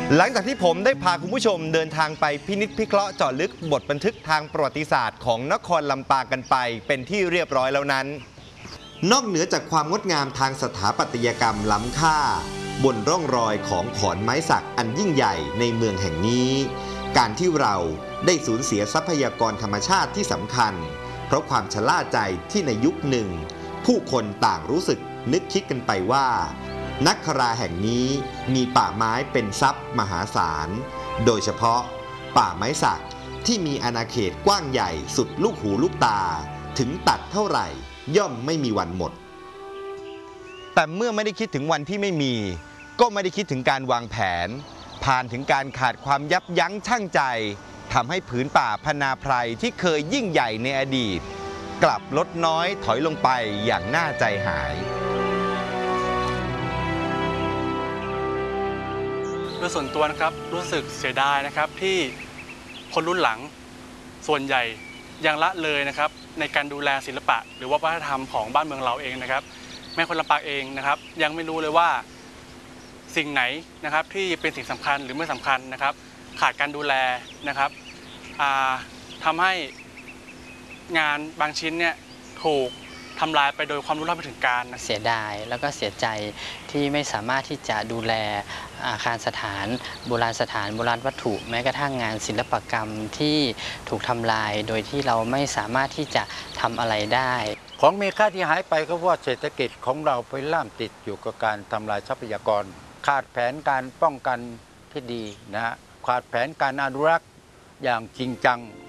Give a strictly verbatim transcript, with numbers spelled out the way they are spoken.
หลังจากที่ผมได้พาคุณผู้ชมเดินทางไปพินิจพิเคราะห์เจาะลึกบทบันทึกทางประวัติศาสตร์ของนครลำปางกันไปเป็นที่เรียบร้อยแล้วนั้นนอกเหนือจากความงดงามทางสถาปัตยกรรมล้ำค่าบนร่องรอยของขอนไม้สักอันยิ่งใหญ่ในเมืองแห่งนี้การที่เราได้สูญเสียทรัพยากรธรรมชาติที่สำคัญเพราะความชะล่าใจที่ในยุคหนึ่งผู้คนต่างรู้สึกนึกคิดกันไปว่านักคราแห่งนี้มีป่าไม้เป็นทรัพย์มหาศาลโดยเฉพาะป่าไม้สักที่มีอาณาเขตกว้างใหญ่สุดลูกหูลูกตาถึงตัดเท่าไหร่ย่อมไม่มีวันหมดแต่เมื่อไม่ได้คิดถึงวันที่ไม่มีก็ไม่ได้คิดถึงการวางแผนผ่านถึงการขาดความยับยั้งชั่งใจทำให้ผืนป่าพนาไพรที่เคยยิ่งใหญ่ในอดีตกลับลดน้อยถอยลงไปอย่างน่าใจหายโดยส่วนตัวนะครับรู้สึกเสียดายนะครับที่คนรุ่นหลังส่วนใหญ่ยังละเลยนะครับในการดูแลศิลปะหรือว่าวัฒนธรรมของบ้านเมืองเราเองนะครับแม้คนลำปางเองนะครับยังไม่รู้เลยว่าสิ่งไหนนะครับที่เป็นสิ่งสำคัญหรือไม่สำคัญนะครับขาดการดูแลนะครับทำให้งานบางชิ้นเนี่ยถูกทำลายไปโดยความรู้เท่าไม่ถึงการเสียดายแล้วก็เสียใจที่ไม่สามารถที่จะดูแลอาคารสถานโบราณสถานโบราณวัตถุแม้กระทั่งงานศิลปกรรมที่ถูกทำลายโดยที่เราไม่สามารถที่จะทำอะไรได้ของมีค่าที่หายไปก็เพราะว่าเศรษฐกิจของเราไปล่ามติดอยู่กับการทำลายทรัพยากรขาดแผนการป้องกันที่ดีนะฮะขาดแผนการอนุรักษ์อย่างจริงจัง